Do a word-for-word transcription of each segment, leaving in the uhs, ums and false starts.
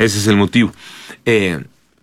ese es el motivo. Eh,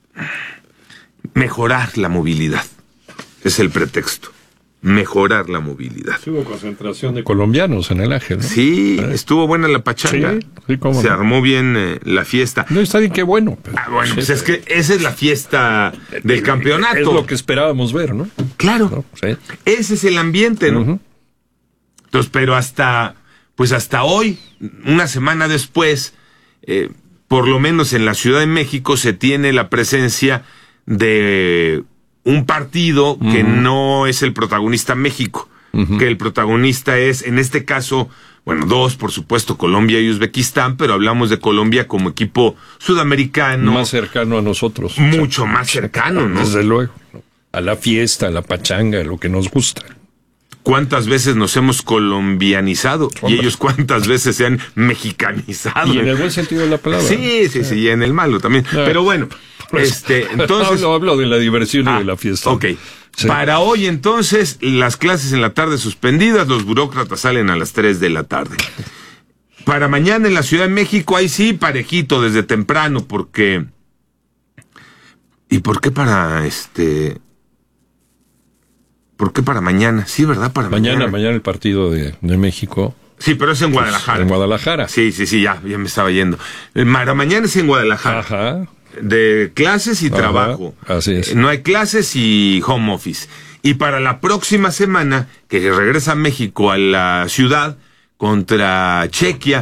mejorar la movilidad es el pretexto. Mejorar la movilidad. Hubo concentración de colombianos en el Ángel, ¿no? Sí, ¿Eh? estuvo buena la pachanga. Sí, sí, cómo Se no. armó bien eh, la fiesta. No, está bien, qué bueno. Pero, ah, bueno, sí, pues es que esa es la fiesta del campeonato. Es lo que esperábamos ver, ¿no? Claro. ¿No? Sí. Ese es el ambiente, ¿no? Uh-huh. Entonces, pero hasta, pues hasta hoy, una semana después, eh, por lo menos en la Ciudad de México se tiene la presencia de un partido uh-huh. que no es el protagonista México, uh-huh. que el protagonista es, en este caso, bueno, dos, por supuesto, Colombia y Uzbekistán, pero hablamos de Colombia como equipo sudamericano. Más cercano a nosotros. Mucho o sea, más cercano, ¿no? Desde luego. A la fiesta, a la pachanga, a lo que nos gusta. ¿Cuántas veces nos hemos colombianizado? Hombre. Y ellos cuántas veces se han mexicanizado. Y en el buen sentido de la palabra. Sí, sí, sí, y en el malo también. Ah. Pero bueno, este, entonces... Hablo, hablo de la diversión ah, y de la fiesta. Ok. Sí. Para hoy, entonces, las clases en la tarde suspendidas, los burócratas salen a las tres de la tarde. Para mañana en la Ciudad de México, ahí sí, parejito, desde temprano, porque... ¿Y por qué para, este... ¿Por qué para mañana? Sí, ¿verdad? Para mañana. Mañana, mañana el partido de, de México. Sí, pero es en Guadalajara. Pues en Guadalajara. Sí, sí, sí, ya, ya me estaba yendo. Para mañana es en Guadalajara. Ajá. De clases y Ajá. trabajo. Así es. No hay clases y home office. Y para la próxima semana, que regresa a México a la ciudad contra Chequia,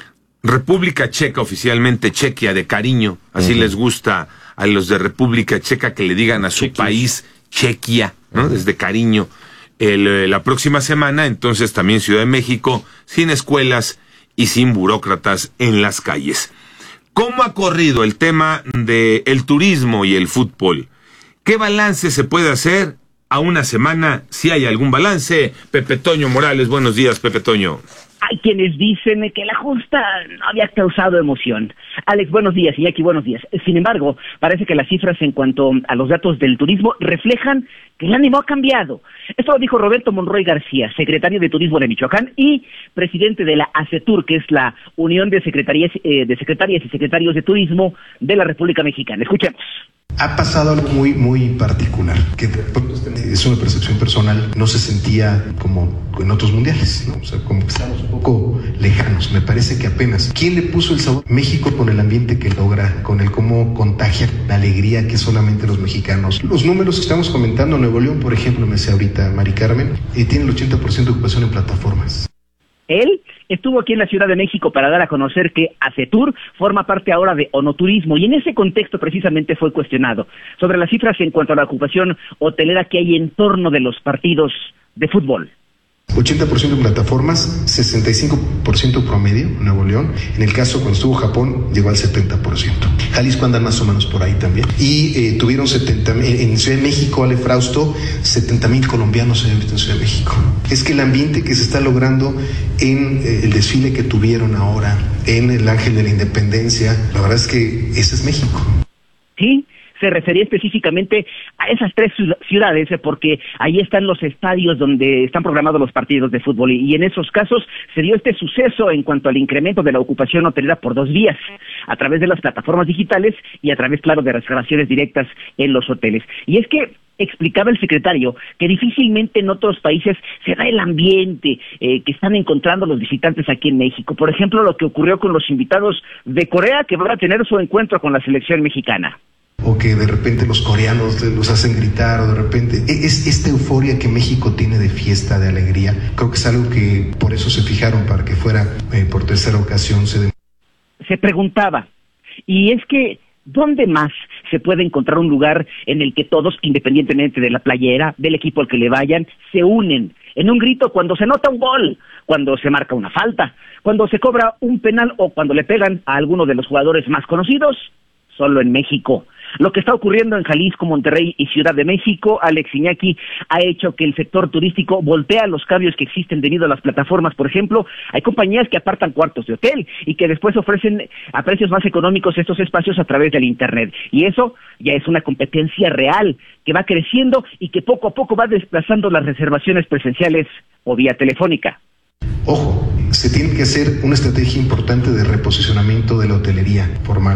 República Checa, oficialmente Chequia de cariño, así uh-huh. les gusta a los de República Checa que le digan a su Chequia. país Chequia, ¿no? Uh-huh. Desde cariño. El, la próxima semana, entonces también Ciudad de México, sin escuelas y sin burócratas en las calles. ¿Cómo ha corrido el tema de el turismo y el fútbol? ¿Qué balance se puede hacer a una semana, si hay algún balance? Pepe Toño Morales, buenos días, Pepe Toño. Hay quienes dicen que la justa no había causado emoción. Alex, buenos días, Iñaki, buenos días. Sin embargo, parece que las cifras en cuanto a los datos del turismo reflejan que el ánimo ha cambiado. Esto lo dijo Roberto Monroy García, secretario de Turismo de Michoacán y presidente de la ASETUR, que es la Unión de Secretarías, eh, de Secretarias y Secretarios de Turismo de la República Mexicana. Escuchemos. Ha pasado algo muy, muy particular, que es una percepción personal, no se sentía como en otros mundiales, ¿no? O sea, como que estamos un poco lejanos, me parece que apenas. ¿Quién le puso el sabor? México, con el ambiente que logra, con el cómo contagia la alegría que solamente los mexicanos. Los números que estamos comentando, Nuevo León, por ejemplo, me decía ahorita Mari Carmen, eh, tiene el ochenta por ciento de ocupación en plataformas. Él estuvo aquí en la Ciudad de México para dar a conocer que ASETUR forma parte ahora de Onoturismo y en ese contexto precisamente fue cuestionado sobre las cifras en cuanto a la ocupación hotelera que hay en torno de los partidos de fútbol. ochenta por ciento en plataformas, sesenta y cinco por ciento promedio en Nuevo León. En el caso cuando estuvo Japón llegó al setenta por ciento. Jalisco andan más o menos por ahí también. Y eh, tuvieron setenta en Ciudad de México, Ale Frausto, setenta mil colombianos se han visto en Ciudad de México. Es que el ambiente que se está logrando en eh, el desfile que tuvieron ahora en el Ángel de la Independencia, la verdad es que ese es México. Sí. Se refería específicamente a esas tres ciudades porque ahí están los estadios donde están programados los partidos de fútbol y en esos casos se dio este suceso en cuanto al incremento de la ocupación hotelera por dos vías, a través de las plataformas digitales y a través, claro, de reservaciones directas en los hoteles. Y es que explicaba el secretario que difícilmente en otros países se da el ambiente eh, que están encontrando los visitantes aquí en México. Por ejemplo, lo que ocurrió con los invitados de Corea que van a tener su encuentro con la selección mexicana. O que de repente los coreanos los hacen gritar, o de repente... Es esta euforia que México tiene de fiesta, de alegría. Creo que es algo que por eso se fijaron, para que fuera eh, por tercera ocasión. Se, se preguntaba, y es que, ¿dónde más se puede encontrar un lugar en el que todos, independientemente de la playera, del equipo al que le vayan, se unen en un grito cuando se nota un gol, cuando se marca una falta, cuando se cobra un penal o cuando le pegan a alguno de los jugadores más conocidos? Solo en México. Lo que está ocurriendo en Jalisco, Monterrey y Ciudad de México, Alex, Iñaki, ha hecho que el sector turístico voltea los cambios que existen debido a las plataformas. Por ejemplo, hay compañías que apartan cuartos de hotel y que después ofrecen a precios más económicos estos espacios a través del Internet. Y eso ya es una competencia real que va creciendo y que poco a poco va desplazando las reservaciones presenciales o vía telefónica. Ojo, se tiene que hacer una estrategia importante de reposicionamiento de la hotelería formal.